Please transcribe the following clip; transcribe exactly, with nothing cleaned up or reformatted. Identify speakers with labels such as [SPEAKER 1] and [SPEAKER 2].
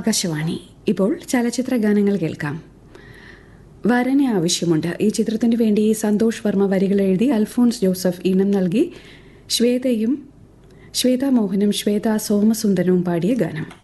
[SPEAKER 1] ആകാശവാണി. ഇപ്പോൾ ചലച്ചിത്ര ഗാനങ്ങൾ കേൾക്കാം. വരനെ ആവശ്യമുണ്ട്. ഈ ചിത്രത്തിനു വേണ്ടി സന്തോഷ് വർമ്മ വരികൾ എഴുതി അൽഫോൺസ് ജോസഫ് ഈണം നൽകി ശ്വേതയും ശ്വേതാ മോഹനും ശ്വേതാ സോമസുന്ദരവും പാടിയ ഗാനം.